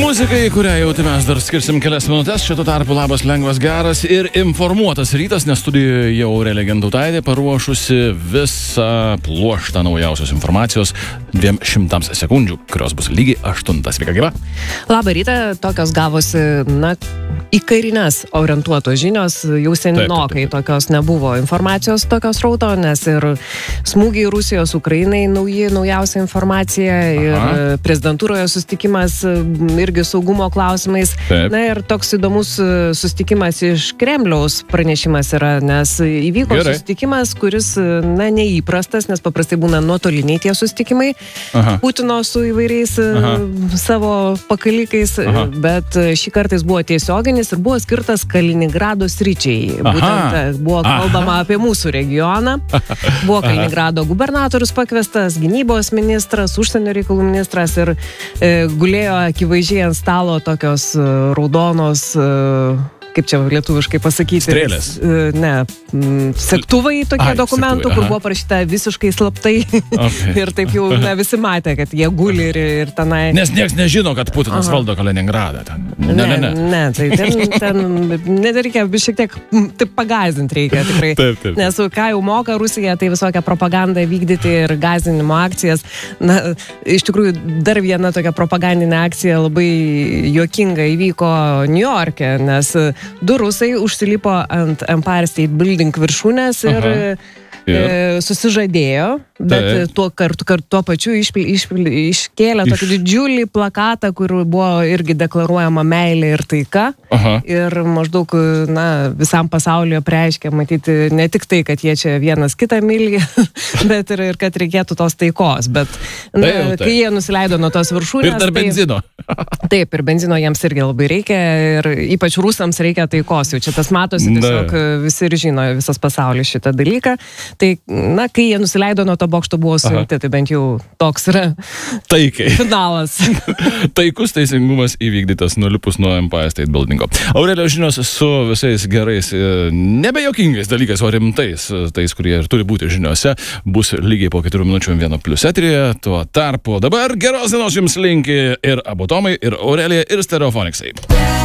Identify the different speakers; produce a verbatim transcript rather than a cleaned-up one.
Speaker 1: Muzikai, kurią jau tai mes dar skirsim kelias minutės, čia tuo tarpu labas, lengvas, geras ir informuotas rytas, nes studijoje jau Aurelija Gintautaitė paruošusi visą pluoštą naujausios informacijos dviem šimtams sekundžių, kurios bus lygiai aštuntas. Sveika, gyva.
Speaker 2: Labą rytą, tokios gavosi, na, į karines orientuotos žinios, jau senokai tokios nebuvo informacijos tokios rauto, nes ir smūgiai Rusijos Ukrainai nauji, naujausia informacija. Aha. Ir prezidentūroje susitikimas irgi saugumo klausimais. Taip. Na ir toks įdomus susitikimas iš Kremliaus pranešimas yra, nes įvyko Gerai. susitikimas, kuris, na, neįprastas, nes paprastai būna nuotoliniai tie susitikimai. Aha. Putino su įvairiais Aha. savo pakalikais, Aha. bet šį kartą jis buvo tiesioginis ir buvo skirtas Kaliningrado sričiai. Aha. Būtent buvo kalbama Aha. apie mūsų regioną. Buvo Kaliningrado gubernatorius pakviestas, gynybos ministras, užsienio reikalų ministras ir e, gulėjo akivaizdžiai ant stalo tokios uh, raudonos, uh, kaip čia lietuviškai pasakyti.
Speaker 1: Strėlės.
Speaker 2: Uh, ne, mm, sektuvai tokie Ai, dokumentų, sektuvai, kur buvo parašyta visiškai slaptai. Okay. Ir taip jau ne, visi matė, kad jie guli ir, ir tenai.
Speaker 1: Nes nieks nežino, kad Putinas aha. valdo Kaliningradą. Ten. Ne, ne, ne.
Speaker 2: Ne, tai ten, ten nereikia, šiek tiek taip pagazinti reikia tikrai.
Speaker 1: Taip, taip.
Speaker 2: Nes ką jau moka Rusija, tai visokią propagandą vykdyti ir gąsdinimo akcijas. Na, iš tikrųjų, dar viena tokia propagandinė akcija labai juokinga įvyko Niujorke, nes du rusai užsilipo ant Empire State Building viršūnės ir e, susižadėjo, bet tai. tuo kartu, kartu tuo pačiu išpil, išpil, iškėlė tokį didžiulį plakatą, kur buvo irgi deklaruojama meilė ir taika. Aha. Ir maždaug, na, visam pasaulyje preiškia matyti ne tik tai, kad jie čia vienas kitą myli, bet ir, ir kad reikėtų tos taikos. Bet na, tai, tai. kai jie nusileido nuo tos viršūnės...
Speaker 1: Ir dar benzino.
Speaker 2: Tai, taip, ir benzino jiems irgi labai reikia, ir ypač rusams reikia taikos. Jau čia tas matosi, tiesiog da. visi ir žino, visas pasaulis šitą dalyką. Tai, na, kai jie nusileido nuo to bokšto buvo suimti, tai bent jau toks yra
Speaker 1: Taikai.
Speaker 2: finalas.
Speaker 1: Taikus teisingumas įvykdytas nulipus nuo Empire State Buildingo. Aurelio žinios su visais gerais, nebejokingais dalykais, o rimtais, tais, kurie ir turi būti žiniose, bus lygiai po keturių minučių vieno plius eteryje. Tuo tarpu dabar geros dienos jums linki ir abu Tomai, ir Aurelija, ir Stereofoniksai.